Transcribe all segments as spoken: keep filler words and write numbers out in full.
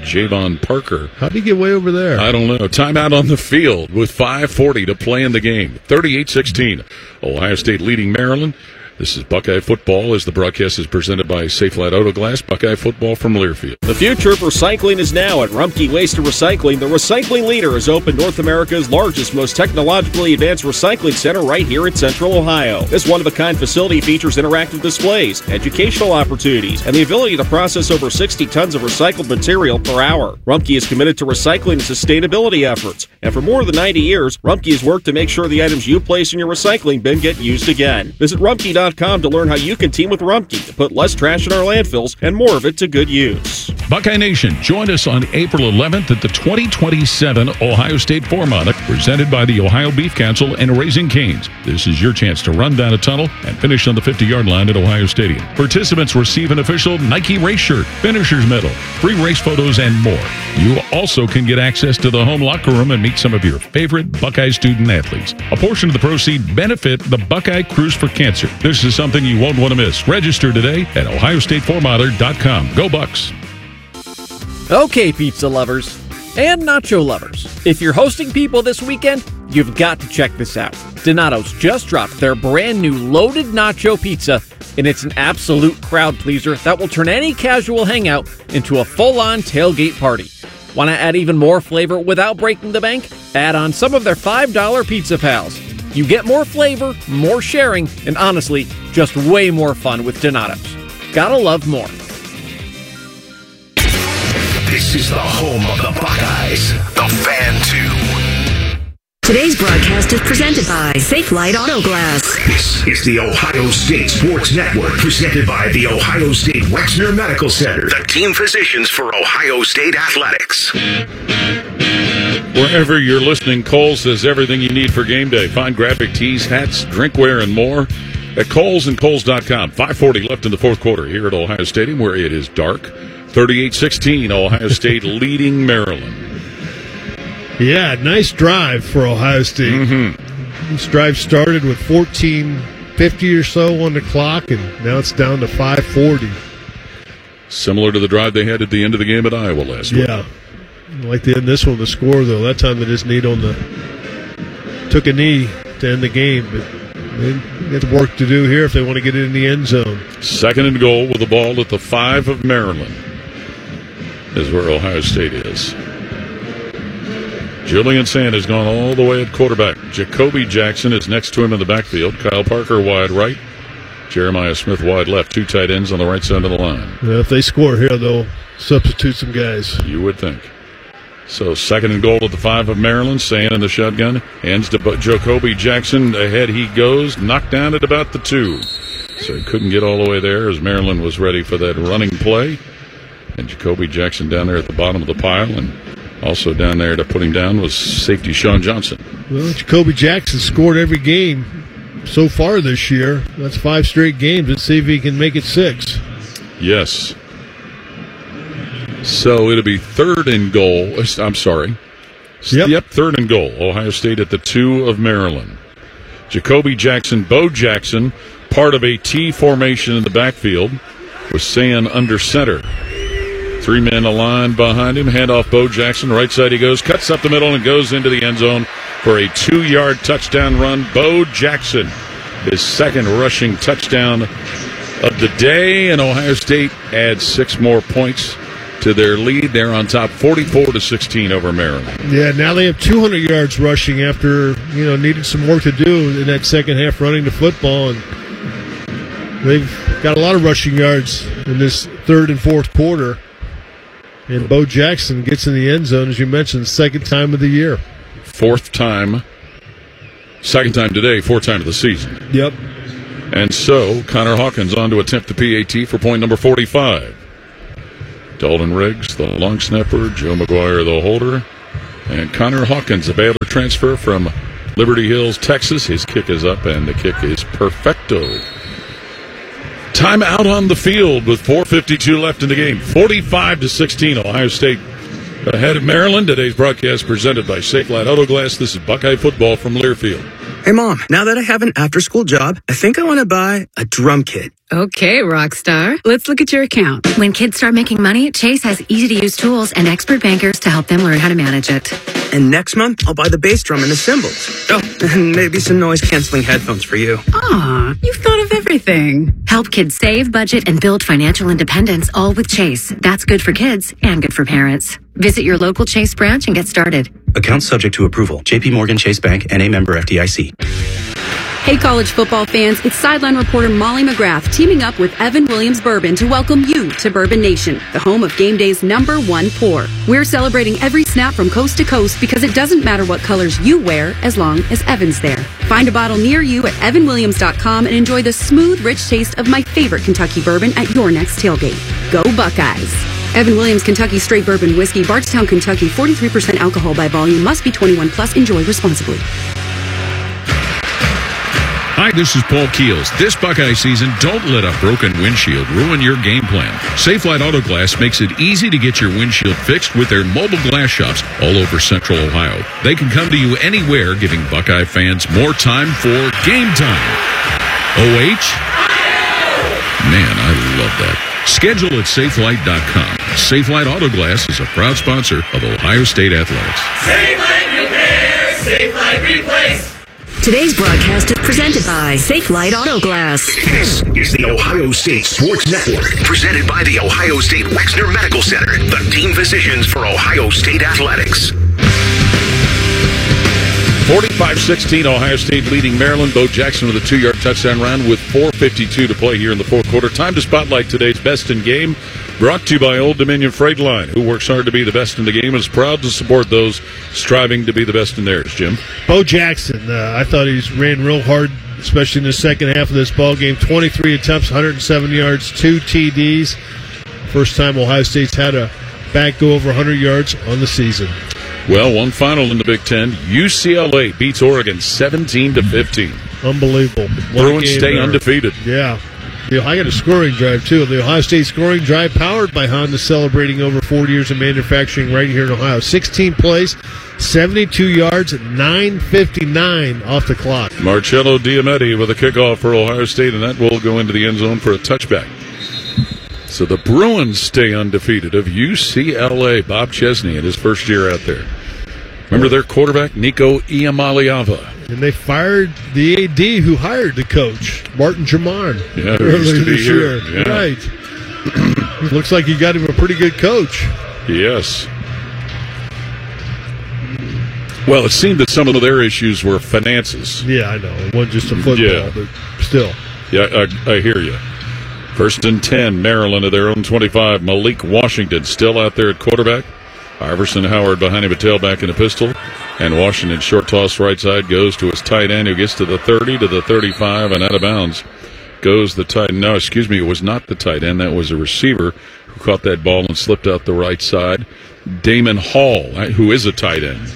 Javon Parker. How'd he get way over there? I don't know. Timeout on the field with five forty to play in the game. thirty-eight sixteen. Ohio State leading Maryland. This is Buckeye Football as the broadcast is presented by Safelite Auto Glass. Buckeye Football from Learfield. The future of recycling is now at Rumpke Waste and Recycling. The recycling leader has opened North America's largest, most technologically advanced recycling center right here in Central Ohio. This one-of-a-kind facility features interactive displays, educational opportunities, and the ability to process over sixty tons of recycled material per hour. Rumpke is committed to recycling and sustainability efforts. And for more than ninety years, Rumpke has worked to make sure the items you place in your recycling bin get used again. Visit Rumpke dot com to learn how you can team with Rumpke to put less trash in our landfills and more of it to good use. Buckeye Nation, join us on April eleventh at the twenty twenty-seven Ohio State Four-Monic, presented by the Ohio Beef Council and Raising Cane's. This is your chance to run down a tunnel and finish on the fifty-yard line at Ohio Stadium. Participants receive an official Nike race shirt, finisher's medal, free race photos, and more. You also can get access to the home locker room and meet some of your favorite Buckeye student athletes. A portion of the proceeds benefit the Buckeye Cruise for Cancer. This is something you won't want to miss. Register today at ohio state four monitor dot com. Go Bucks! Okay, pizza lovers and nacho lovers, if you're hosting people this weekend, you've got to check this out. Donato's just dropped their brand new loaded nacho pizza, and it's an absolute crowd pleaser that will turn any casual hangout into a full-on tailgate party. Want to add even more flavor without breaking the bank? Add on some of their five dollar Pizza Pals. You get more flavor, more sharing, and honestly, just way more fun with Donato's. Gotta love more. This is the home of the Buckeyes, the Fan two. Today's broadcast is presented by Safelite Auto Glass. This is the Ohio State Sports Network, presented by the Ohio State Wexner Medical Center, the team physicians for Ohio State Athletics. Wherever you're listening, Kohl's has everything you need for game day. Find graphic tees, hats, drinkware, and more at Kohl's and Kohl's dot com. five forty left in the fourth quarter here at Ohio Stadium, where it is dark. thirty-eight sixteen, Ohio State leading Maryland. Yeah, nice drive for Ohio State. Mm-hmm. This drive started with fourteen fifty or so on the clock, and now it's down to five forty. Similar to the drive they had at the end of the game at Iowa last week. Yeah. Like they end this one, the score, though. That time they just need on the took a knee to end the game, but they got work to do here if they want to get it in the end zone. Second and goal with the ball at the five of Maryland is where Ohio State is. Julian Sand has gone all the way at quarterback. Jacoby Jackson is next to him in the backfield. Kyle Parker wide right. Jeremiah Smith wide left. Two tight ends on the right side of the line. Well, if they score here, they'll substitute some guys. You would think. So second and goal at the five of Maryland. Sand in the shotgun. Hands to Jacoby Jackson. Ahead he goes. Knocked down at about the two. So he couldn't get all the way there as Maryland was ready for that running play. And Jacoby Jackson down there at the bottom of the pile. And also down there to put him down was safety Sean Johnson. Well, Jacoby Jackson scored every game so far this year. That's five straight games. Let's see if he can make it six. Yes. So it'll be third and goal. I'm sorry. Yep. Yep, third and goal. Ohio State at the two of Maryland. Jacoby Jackson, Bo Jackson, part of a T formation in the backfield with Sand under center. Three men aligned behind him. Hand off Bo Jackson. Right side he goes. Cuts up the middle and goes into the end zone for a two-yard touchdown run. Bo Jackson, his second rushing touchdown of the day. And Ohio State adds six more points to their lead. They're on top forty-four to sixteen over Maryland. Yeah, now they have two hundred yards rushing after, you know, needed some work to do in that second half running the football. And they've got a lot of rushing yards in this third and fourth quarter. And Bo Jackson gets in the end zone, as you mentioned, second time of the year. Fourth time. Second time today, fourth time of the season. Yep. And so, Connor Hawkins on to attempt the P A T for point number forty-five. Dalton Riggs, the long snapper. Joe McGuire, the holder. And Connor Hawkins, a Baylor transfer from Liberty Hills, Texas. His kick is up, and the kick is perfecto. Time out on the field with four fifty-two left in the game. forty-five to sixteen, Ohio State ahead of Maryland. Today's broadcast presented by Safelite Auto Glass. This is Buckeye Football from Learfield. Hey, Mom, now that I have an after-school job, I think I want to buy a drum kit. Okay, Rockstar. Let's look at your account. When kids start making money, Chase has easy-to-use tools and expert bankers to help them learn how to manage it. And next month, I'll buy the bass drum and the cymbals. Oh, and maybe some noise-canceling headphones for you. Aw, you've thought of everything. Help kids save, budget, and build financial independence, all with Chase. That's good for kids and good for parents. Visit your local Chase branch and get started. Account subject to approval. J P Morgan Chase Bank, N A member F D I C. Hey, college football fans, it's sideline reporter Molly McGrath teaming up with Evan Williams Bourbon to welcome you to Bourbon Nation, the home of game day's number one pour. We're celebrating every snap from coast to coast because it doesn't matter what colors you wear as long as Evan's there. Find a bottle near you at evan williams dot com and enjoy the smooth, rich taste of my favorite Kentucky bourbon at your next tailgate. Go Buckeyes! Evan Williams Kentucky Straight Bourbon Whiskey, Bardstown, Kentucky, forty-three percent alcohol by volume, must be twenty-one plus, enjoy responsibly. Hi, this is Paul Keels. This Buckeye season, don't let a broken windshield ruin your game plan. Safelite Auto Glass makes it easy to get your windshield fixed with their mobile glass shops all over Central Ohio. They can come to you anywhere, giving Buckeye fans more time for game time. O H? Man, I love that. Schedule at safelite dot com. Safelite Auto Glass is a proud sponsor of Ohio State Athletics. Safelite Repair, Safelite Replace. Today's broadcast is presented by Safelite Auto Glass. This is the Ohio State Sports Network, presented by the Ohio State Wexner Medical Center, the team physicians for Ohio State Athletics. forty-five sixteen, Ohio State leading Maryland. Bo Jackson with a two-yard touchdown run with four fifty-two to play here in the fourth quarter. Time to spotlight today's best in game, brought to you by Old Dominion Freight Line, who works hard to be the best in the game and is proud to support those striving to be the best in theirs. Jim? Bo Jackson, uh, I thought he ran real hard, especially in the second half of this ball game. twenty-three attempts, one hundred seven yards, two T Ds. First time Ohio State's had a back go over one hundred yards on the season. Well, one final in the Big Ten. U C L A beats Oregon seventeen to fifteen. Unbelievable. Bruins stay there. Undefeated. Yeah. The, I got a scoring drive, too. The Ohio State scoring drive powered by Honda, celebrating over forty years of manufacturing right here in Ohio. sixteen plays, seventy-two yards, nine fifty-nine off the clock. Marcello Diametti with a kickoff for Ohio State, and that will go into the end zone for a touchback. So the Bruins stay undefeated of U C L A. Bob Chesney in his first year out there. Remember their quarterback, Nico Iamaleava. And they fired the A D who hired the coach, Martin Germain. Yeah, who used to be this here. year. Yeah. Right. Looks like you got him a pretty good coach. Yes. Well, it seemed that some of their issues were finances. Yeah, I know. It wasn't just a football, Yeah. but still. Yeah, I, I hear you. First and ten, Maryland at their own twenty-five. Malik Washington still out there at quarterback. Iverson Howard behind him, a tailback and a pistol. And Washington, short toss right side, goes to his tight end, who gets to the thirty, to the thirty-five, and out of bounds goes the tight end. No, excuse me, it was not the tight end. That was a receiver who caught that ball and slipped out the right side. Damon Hall, who is a tight end.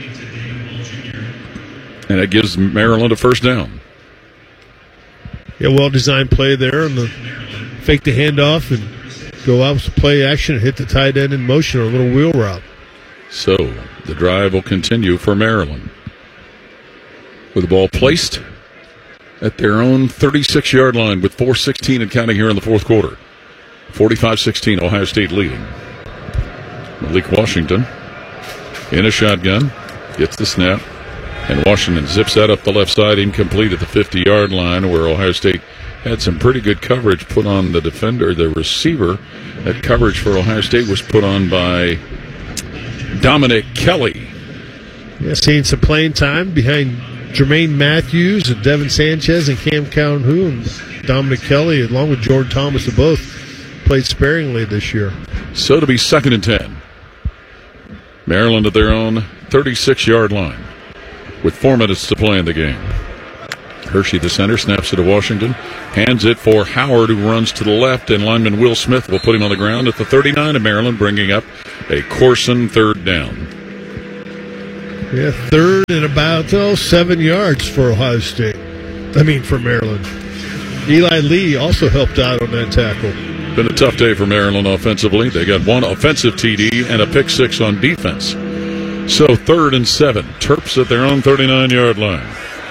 And it gives Maryland a first down. Yeah, well-designed play there, and the fake the handoff and go out with play action and hit the tight end in motion or a little wheel route. So the drive will continue for Maryland with the ball placed at their own thirty-six-yard line with four sixteen and counting here in the fourth quarter. forty-five sixteen, Ohio State leading. Malik Washington in a shotgun, gets the snap, and Washington zips that up the left side, incomplete at the fifty-yard line, where Ohio State had some pretty good coverage put on the defender, the receiver. That coverage for Ohio State was put on by Dominic Kelly. Yeah, seeing some playing time behind Jermaine Matthews and Devin Sanchez and Cam Calhoun and Dominic Kelly, along with Jordan Thomas, have both played sparingly this year. So to be second and ten. Maryland at their own thirty-six-yard line with four minutes to play in the game. Hershey, the center, snaps it to Washington, hands it for Howard, who runs to the left, and lineman Will Smith will put him on the ground at the thirty-nine of Maryland, bringing up a Corson third down. Yeah, third and about oh, seven yards for Ohio State. I mean, for Maryland. Eli Lee also helped out on that tackle. Been a tough day for Maryland offensively. They got one offensive T D and a pick six on defense. So third and seven. Terps at their own thirty-nine-yard line.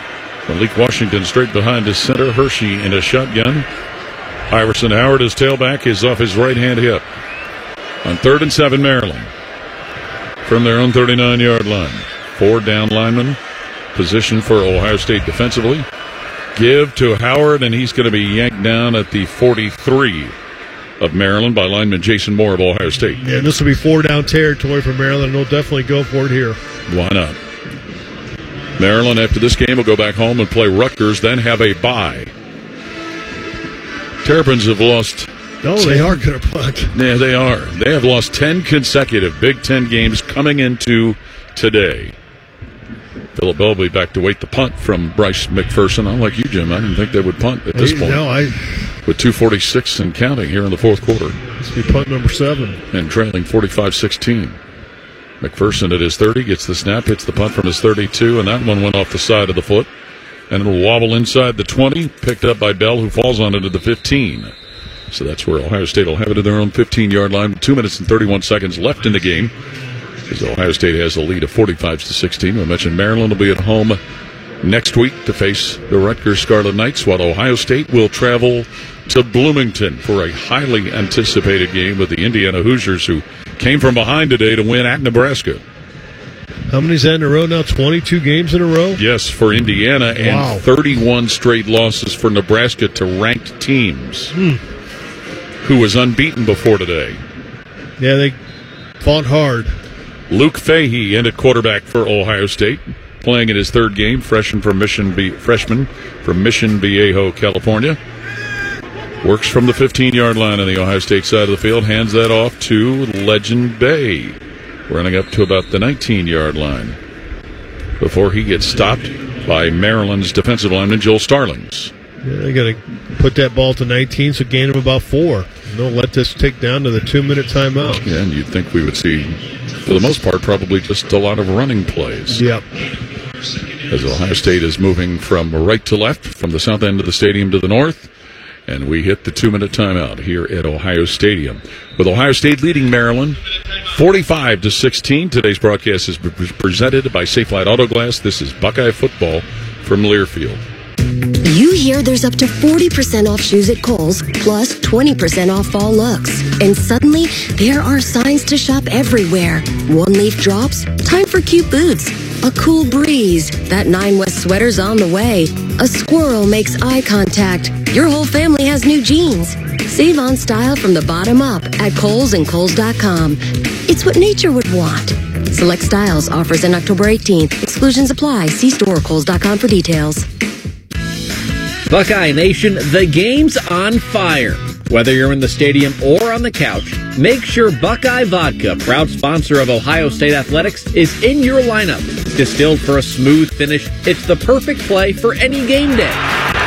Malik Washington straight behind his center. Hershey in a shotgun. Iverson Howard, his tailback, is off his right-hand hip. On third and seven, Maryland. From their own thirty-nine-yard line. Four down linemen. Position for Ohio State defensively. Give to Howard, and he's going to be yanked down at the forty-three of Maryland by lineman Jason Moore of Ohio State. Yeah, this will be four down territory for Maryland, and they'll definitely go for it here. Why not? Maryland, after this game, will go back home and play Rutgers, then have a bye. Terrapins have lost. No, they are going to punt. Yeah, they are. They have lost ten consecutive Big Ten games coming into today. Philip Belby back to wait the punt from Bryce McPherson. I'm like you, Jim. I didn't think they would punt at this point. No, I. With two forty-six and counting here in the fourth quarter. This will be punt number seven. And trailing forty-five sixteen. McPherson at his thirty gets the snap, hits the punt from his thirty-two, and that one went off the side of the foot. And it'll wobble inside the twenty, picked up by Bell, who falls on it at the fifteen. So that's where Ohio State will have it at their own fifteen-yard line. Two minutes and thirty-one seconds left in the game, as Ohio State has a lead of forty-five to sixteen. We mentioned Maryland will be at home next week to face the Rutgers Scarlet Knights, while Ohio State will travel to Bloomington for a highly anticipated game with the Indiana Hoosiers, who came from behind today to win at Nebraska. How many's that in a row now? twenty-two games in a row? Yes, for Indiana, and wow. thirty-one straight losses for Nebraska to ranked teams, hmm. who was unbeaten before today. Yeah, they fought hard. Luke Fahey ended quarterback for Ohio State, playing in his third game, freshman from Mission, Be- freshman from Mission Viejo, California. Works from the fifteen-yard line on the Ohio State side of the field, hands that off to Legend Bay, running up to about the nineteen-yard line before he gets stopped by Maryland's defensive lineman Joel Starlings. Yeah, they got to put that ball to nineteen, so gain of about four. And they'll let this tick down to the two-minute timeout. Yeah, and you'd think we would see, for the most part, probably just a lot of running plays. Yep. As Ohio State is moving from right to left, from the south end of the stadium to the north. And we hit the two-minute timeout here at Ohio Stadium, with Ohio State leading Maryland forty-five to sixteen. Today's broadcast is presented by Safelite Auto Glass. This is Buckeye football from Learfield. You hear there's up to forty percent off shoes at Kohl's, plus twenty percent off fall looks. And suddenly, there are signs to shop everywhere. One leaf drops, time for cute boots. A cool breeze, that Nine West sweater's on the way. A squirrel makes eye contact. Your whole family has new jeans. Save on style from the bottom up at Kohl's and Kohl's dot com. It's what nature would want. Select styles, offers on October eighteenth. Exclusions apply. See store or Kohl's dot com for details. Buckeye Nation, the game's on fire. Whether you're in the stadium or on the couch, make sure Buckeye Vodka, proud sponsor of Ohio State Athletics, is in your lineup. Distilled for a smooth finish, it's the perfect play for any game day.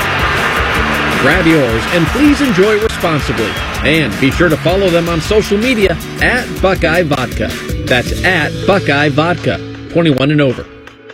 Grab yours and please enjoy responsibly. And be sure to follow them on social media at Buckeye Vodka. That's at Buckeye Vodka, twenty-one and over.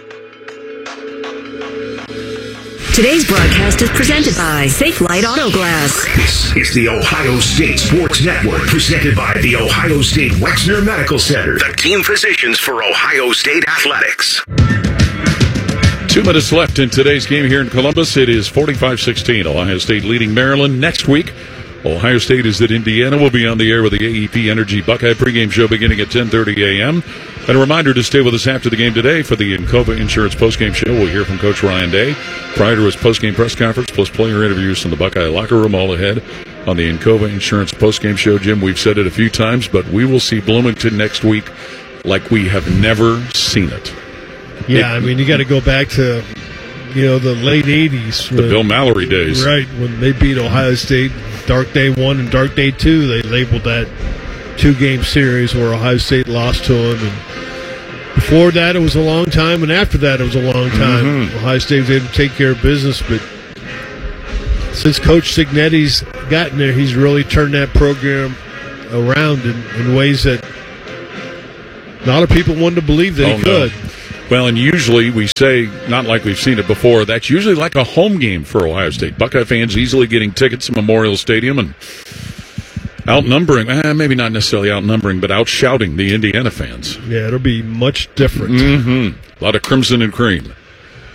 Today's broadcast is presented by Safelite Auto Glass. This is the Ohio State Sports Network, presented by the Ohio State Wexner Medical Center, the team physicians for Ohio State Athletics. Two minutes left in today's game here in Columbus. It is forty-five sixteen. Ohio State leading Maryland. Next week, Ohio State is at Indiana. We'll be on the air with the A E P Energy Buckeye pregame show beginning at ten thirty a.m. And a reminder to stay with us after the game today for the Encova Insurance postgame show. We'll hear from Coach Ryan Day prior to his postgame press conference, plus player interviews from the Buckeye locker room all ahead on the Encova Insurance postgame show. Jim, we've said it a few times, but we will see Bloomington next week like we have never seen it. Yeah, it, I mean, you got to go back to, you know, the late eighties. The when, Bill Mallory days. Right, when they beat Ohio State, Dark Day one and Dark Day two, they labeled that two-game series where Ohio State lost to them. And before that, it was a long time, and after that, it was a long time. Mm-hmm. Ohio State was able to take care of business, but since Coach Cignetti's gotten there, he's really turned that program around in, in ways that a lot of people wanted to believe that oh, he could. No. Well, and usually we say, not like we've seen it before, that's usually like a home game for Ohio State. Buckeye fans easily getting tickets to Memorial Stadium and outnumbering, eh, maybe not necessarily outnumbering, but outshouting the Indiana fans. Yeah, it'll be much different. Mm-hmm. A lot of crimson and cream.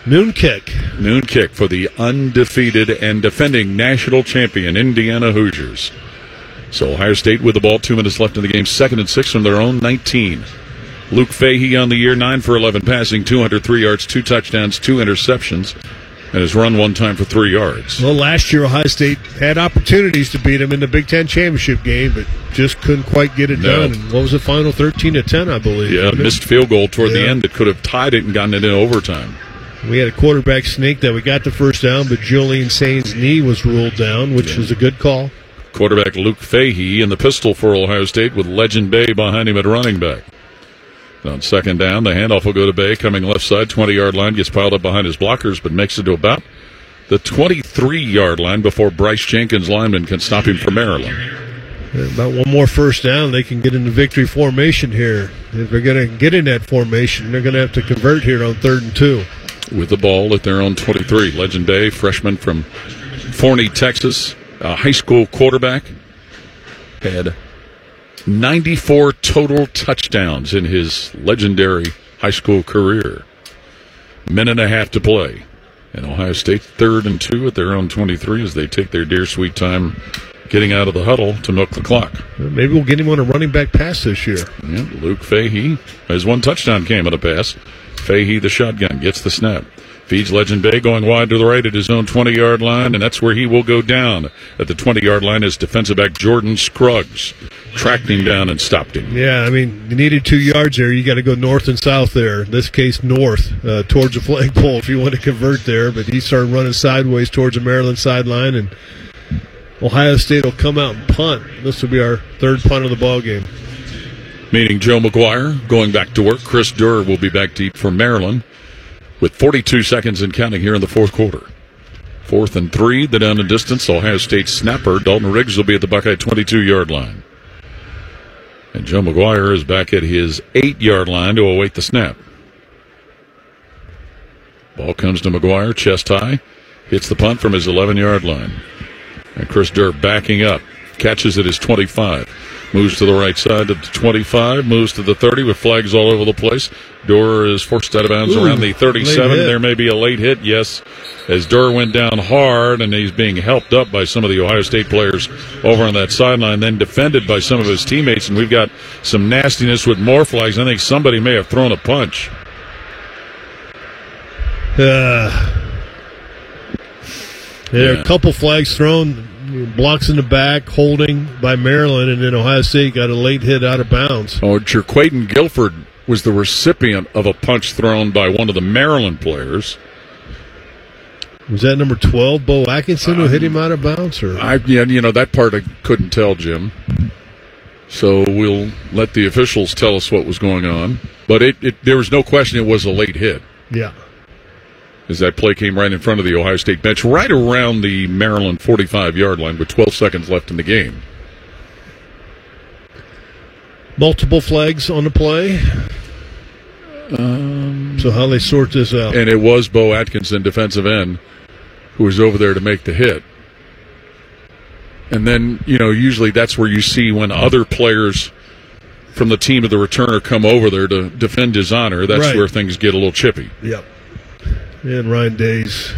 Noon kick. Noon kick for the undefeated and defending national champion Indiana Hoosiers. So Ohio State with the ball, two minutes left in the game, second and six from their own nineteen. Luke Fahey on the year, nine for eleven passing, two hundred three yards, two touchdowns, two interceptions, and has run one time for three yards. Well, last year Ohio State had opportunities to beat them in the Big Ten championship game, but just couldn't quite get it No. done. And what was the final? thirteen to ten, I believe. Yeah, wasn't it? missed field goal toward the Yeah. end that could have tied it and gotten it in overtime. We had a quarterback sneak that we got the first down, but Julian Sain's knee was ruled down, which Yeah. was a good call. Quarterback Luke Fahey in the pistol for Ohio State with Legend Bay behind him at running back. On second down, the handoff will go to Bay, coming left side, twenty-yard line, gets piled up behind his blockers, but makes it to about the twenty-three-yard line before Bryce Jenkins, lineman, can stop him from Maryland. About one more first down, they can get into victory formation here. If they're going to get in that formation, they're going to have to convert here on third and two. With the ball at their own twenty-three. Legend Bay, freshman from Forney, Texas, a high school quarterback, had ninety-four total touchdowns in his legendary high school career. Minute and a half to play. And Ohio State third and two at their own twenty-three as they take their dear sweet time getting out of the huddle to milk the clock. Maybe we'll get him on a running back pass this year. Yeah, Luke Fahey. His one touchdown came on a pass. Fahey, the shotgun, gets the snap. Feeds Legend Bay going wide to the right at his own twenty-yard line, and that's where he will go down. At the twenty-yard line is defensive back Jordan Scruggs. Tracked him down and stopped him. Yeah, I mean, you needed two yards there. You got to go north and south there. In this case, north, uh, towards the flagpole if you want to convert there. But he started running sideways towards the Maryland sideline, and Ohio State will come out and punt. This will be our third punt of the ball game. Meaning Joe McGuire going back to work. Chris Durr will be back deep for Maryland with forty-two seconds and counting here in the fourth quarter. Fourth and three, the down and distance. Ohio State snapper Dalton Riggs will be at the Buckeye twenty-two-yard line. And Joe McGuire is back at his eight-yard line to await the snap. Ball comes to McGuire, chest high. Hits the punt from his eleven-yard line. And Chris Durr backing up. Catches at his twenty-five. Moves to the right side to the twenty-five. Moves to the thirty with flags all over the place. Durr is forced out of bounds Ooh, around the thirty-seven. late hit. There may be a late hit, yes, as Durr went down hard, and he's being helped up by some of the Ohio State players over on that sideline, then defended by some of his teammates. And we've got some nastiness with more flags. I think somebody may have thrown a punch. Uh, there are Yeah. a couple flags thrown, blocks in the back, holding by Maryland, and then Ohio State got a late hit out of bounds. Oh, Jerquaden Guilford was the recipient of a punch thrown by one of the Maryland players. Was that number twelve, Bo Atkinson, who hit him out of bounds? Or? I, yeah, you know, that part I couldn't tell, Jim. So we'll let the officials tell us what was going on. But it, it there was no question it was a late hit. Yeah. As that play came right in front of the Ohio State bench, right around the Maryland forty-five-yard line with twelve seconds left in the game. Multiple flags on the play. Um, so how they sort this out? And it was Bo Atkinson, defensive end, who was over there to make the hit. And then, you know, usually that's where you see when other players from the team of the returner come over there to defend his honor. That's Right. where things get a little chippy. Yep. And Ryan Days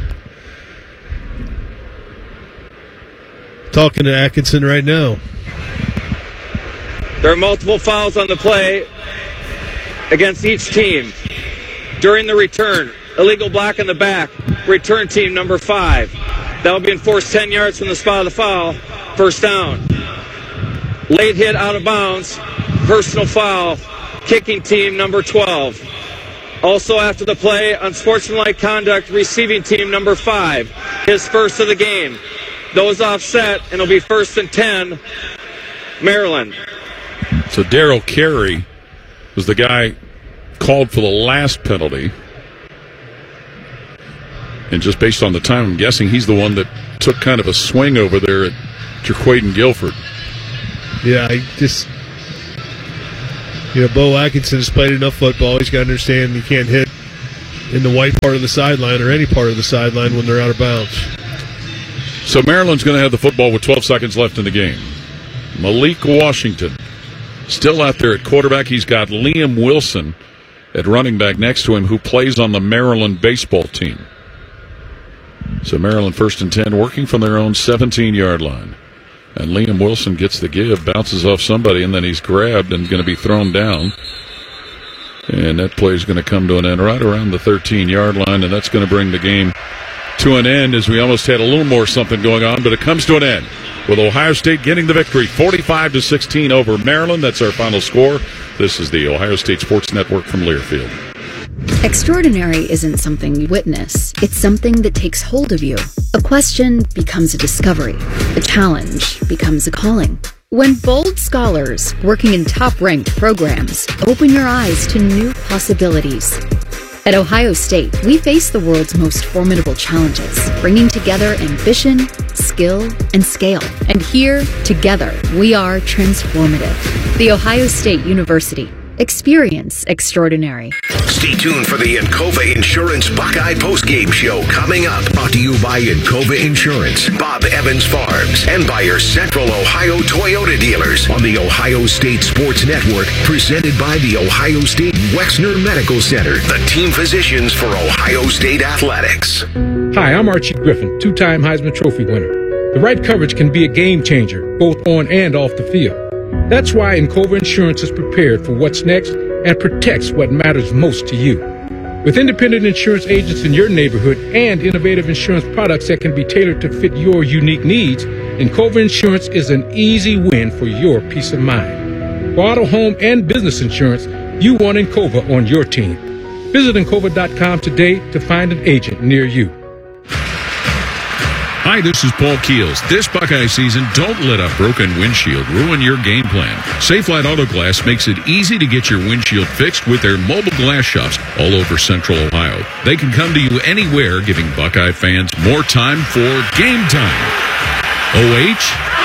talking to Atkinson right now. There are multiple fouls on the play against each team. During the return, illegal block in the back, return team number five. That will be enforced ten yards from the spot of the foul, first down. Late hit out of bounds, personal foul, kicking team number twelve. Also after the play, unsportsmanlike conduct, receiving team number five, his first of the game. Those offset, and it'll be first and ten, Maryland. So Darrell Carey was the guy called for the last penalty. And just based on the time, I'm guessing he's the one that took kind of a swing over there at Jerquaden Guilford. Yeah, I just, you know, Bo Atkinson has played enough football. He's got to understand you can't hit in the white part of the sideline or any part of the sideline when they're out of bounds. So Maryland's going to have the football with twelve seconds left in the game. Malik Washington still out there at quarterback. He's got Liam Wilson at running back next to him who plays on the Maryland baseball team. So Maryland first and ten, working from their own seventeen-yard line. And Liam Wilson gets the give, bounces off somebody, and then he's grabbed and going to be thrown down. And that play is going to come to an end right around the thirteen-yard line, and that's going to bring the game to an end as we almost had a little more something going on, but it comes to an end with Ohio State getting the victory, forty-five to sixteen over Maryland. That's our final score. This is the Ohio State Sports Network from Learfield. Extraordinary isn't something you witness. It's something that takes hold of you. A question becomes a discovery. A challenge becomes a calling. When bold scholars working in top-ranked programs open your eyes to new possibilities. At Ohio State, we face the world's most formidable challenges, bringing together ambition, skill, and scale. And here, together, we are transformative. The Ohio State University. Experience extraordinary. Stay tuned for the Encova Insurance Buckeye postgame show coming up. Brought to you by Encova Insurance, Bob Evans Farms, and by your Central Ohio Toyota dealers on the Ohio State Sports Network, presented by the Ohio State Wexner Medical Center, the team physicians for Ohio State Athletics. Hi, I'm Archie Griffin, two-time Heisman Trophy winner. The right coverage can be a game changer, both on and off the field. That's why Encova Insurance is prepared for what's next and protects what matters most to you. With independent insurance agents in your neighborhood and innovative insurance products that can be tailored to fit your unique needs, Encova Insurance is an easy win for your peace of mind. For auto, home, and business insurance, you want Encova on your team. Visit Encova dot com today to find an agent near you. Hi, this is Paul Keels. This Buckeye season, don't let a broken windshield ruin your game plan. Safelite Auto Glass makes it easy to get your windshield fixed with their mobile glass shops all over Central Ohio. They can come to you anywhere, giving Buckeye fans more time for game time. O H?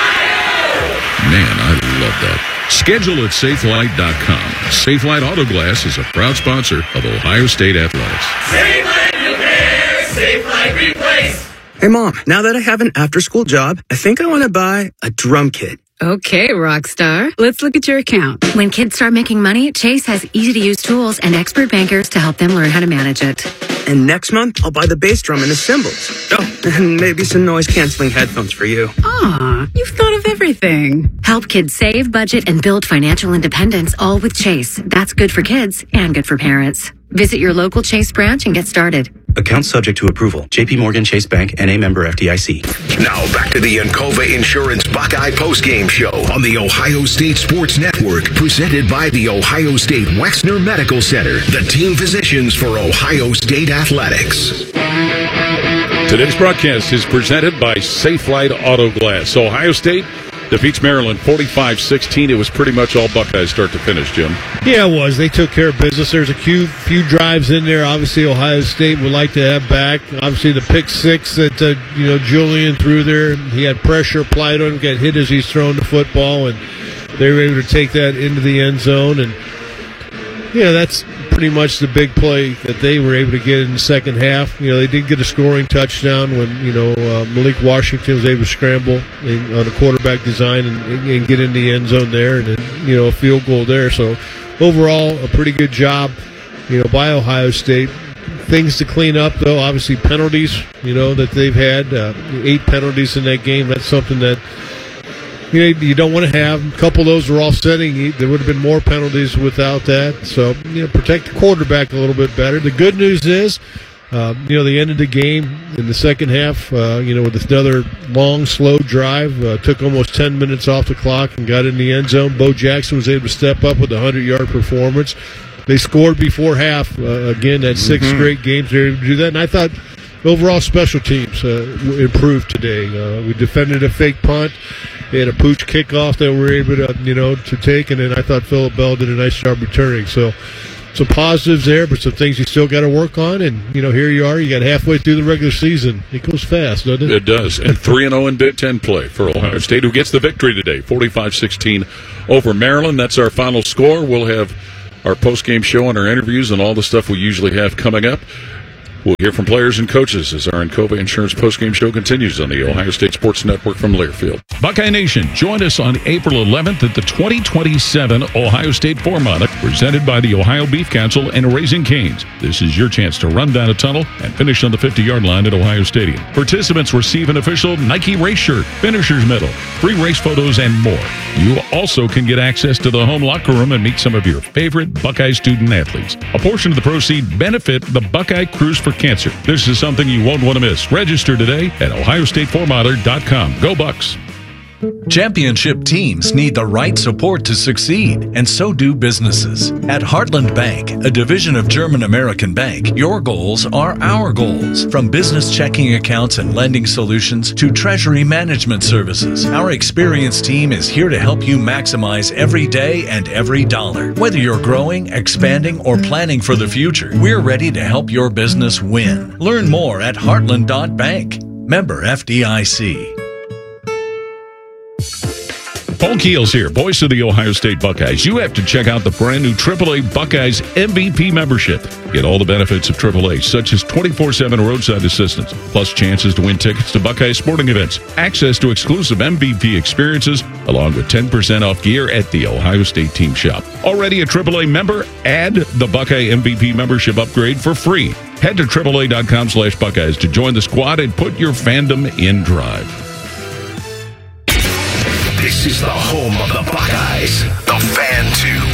Man, I love that. Schedule at Safelite dot com. Safelite Auto Glass is a proud sponsor of Ohio State Athletics. Safelite repair, Safelite replace. Hey, Mom, now that I have an after-school job, I think I want to buy a drum kit. Okay, Rockstar. Let's look at your account. When kids start making money, Chase has easy-to-use tools and expert bankers to help them learn how to manage it. And next month, I'll buy the bass drum and the cymbals. Oh, and maybe some noise-canceling headphones for you. Aw, you've thought of everything. Help kids save, budget, and build financial independence, all with Chase. That's good for kids and good for parents. Visit your local Chase branch and get started. Account subject to approval. J P Morgan Chase Bank, N A member F D I C. Now back to the Encova Insurance Buckeye postgame show on the Ohio State Sports Network, presented by the Ohio State Wexner Medical Center, the team physicians for Ohio State Athletics. Today's broadcast is presented by Safelite Auto Glass. Ohio State defeats Maryland forty-five sixteen. It was pretty much all Buckeyes start to finish, Jim. Yeah, it was. They took care of business. There's a few, few drives in there. Obviously, Ohio State would like to have back. Obviously, the pick six that uh, you know Julian threw there, he had pressure applied on him, got hit as he's throwing the football, and they were able to take that into the end zone. And yeah, that's pretty much the big play that they were able to get in the second half. You know, they did get a scoring touchdown when, you know, uh, Malik Washington was able to scramble in, on a quarterback design and, and get in the end zone there, and then, you know, a field goal there. So overall, a pretty good job, you know, by Ohio State. Things to clean up, though. Obviously, penalties, you know, that they've had. Uh, eight penalties in that game. That's something that, you know, you don't want to have. A couple of those were offsetting. There would have been more penalties without that. So, you know, protect the quarterback a little bit better. The good news is, uh, you know, they ended the game in the second half, uh, you know, with another long, slow drive. Uh, took almost ten minutes off the clock and got in the end zone. Bo Jackson was able to step up with a hundred-yard performance. They scored before half. Uh, again, that six mm-hmm. straight games they were able to do that. And I thought overall special teams uh, improved today. Uh, we defended a fake punt. They had a pooch kickoff that we were able to, you know, to take, and then I thought Phillip Bell did a nice job returning. So some positives there, but some things you still got to work on. And, you know, here you are. You got halfway through the regular season. It goes fast, doesn't it? It does. And three and oh in Big Ten play for Ohio State, who gets the victory today, forty-five sixteen over Maryland. That's our final score. We'll have our post-game show and our interviews and all the stuff we usually have coming up. We'll hear from players and coaches as our Encova Insurance postgame show continues on the Ohio State Sports Network from Learfield. Buckeye Nation, join us on April eleventh at the twenty twenty-seven Ohio State Four Monarch, presented by the Ohio Beef Council and Raising Cane's. This is your chance to run down a tunnel and finish on the fifty-yard line at Ohio Stadium. Participants receive an official Nike race shirt, finisher's medal, free race photos, and more. You also can get access to the home locker room and meet some of your favorite Buckeye student athletes. A portion of the proceeds benefit the Buckeye Cruise for Cancer. This is something you won't want to miss. Register today at ohio state four modern dot com. Go Bucks! Championship teams need the right support to succeed, and so do businesses. At Heartland Bank, a division of German American Bank, your goals are our goals. From business checking accounts and lending solutions to treasury management services, our experienced team is here to help you maximize every day and every dollar. Whether you're growing, expanding, or planning for the future, we're ready to help your business win. Learn more at heartland dot bank. Member F D I C. Paul Keels here, voice of the Ohio State Buckeyes. You have to check out the brand new triple A Buckeyes M V P membership. Get all the benefits of triple A, such as twenty-four seven roadside assistance, plus chances to win tickets to Buckeye sporting events, access to exclusive M V P experiences, along with ten percent off gear at the Ohio State team shop. Already a triple A member? Add the Buckeye M V P membership upgrade for free. Head to triple A dot com slash Buckeyes to join the squad and put your fandom in drive. This is the home of the Buckeyes, the Fan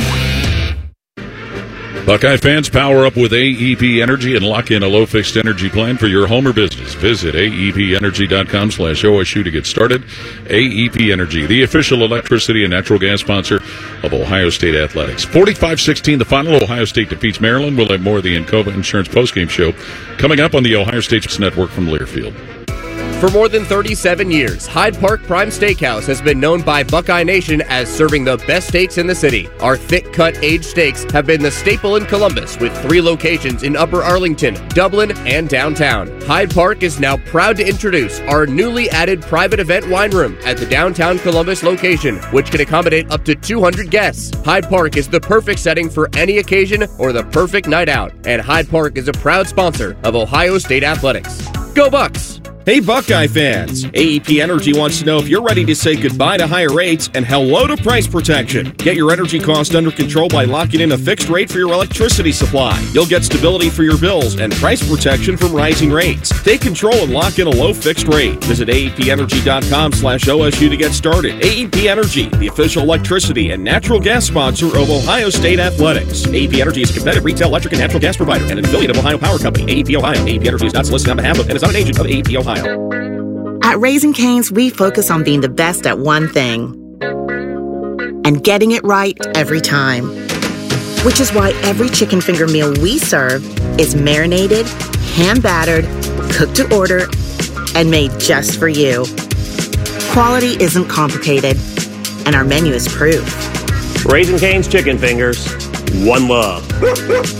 two. Buckeye fans, power up with A E P Energy and lock in a low fixed energy plan for your home or business. Visit A E P energy dot com slash O S U to get started. A E P Energy, the official electricity and natural gas sponsor of Ohio State Athletics. forty-five sixteen, the final. Ohio State defeats Maryland. We'll have more of the Encova Insurance postgame show coming up on the Ohio State Sports Network from Learfield. For more than thirty-seven years, Hyde Park Prime Steakhouse has been known by Buckeye Nation as serving the best steaks in the city. Our thick-cut aged steaks have been the staple in Columbus, with three locations in Upper Arlington, Dublin, and downtown. Hyde Park is now proud to introduce our newly added private event wine room at the downtown Columbus location, which can accommodate up to two hundred guests. Hyde Park is the perfect setting for any occasion or the perfect night out, and Hyde Park is a proud sponsor of Ohio State Athletics. Go Bucks! Hey Buckeye fans, A E P Energy wants to know if you're ready to say goodbye to higher rates and hello to price protection. Get your energy cost under control by locking in a fixed rate for your electricity supply. You'll get stability for your bills and price protection from rising rates. Take control and lock in a low fixed rate. Visit A E P energy dot com slash O S U to get started. A E P Energy, the official electricity and natural gas sponsor of Ohio State Athletics. A E P Energy is a competitive retail electric and natural gas provider and an affiliate of Ohio Power Company. A E P Ohio. A E P Energy is not solicited on behalf of and is not an agent of A E P Ohio. At Raising Cane's, we focus on being the best at one thing and getting it right every time. Which is why every chicken finger meal we serve is marinated, hand-battered, cooked to order, and made just for you. Quality isn't complicated, and our menu is proof. Raising Cane's Chicken Fingers, one love.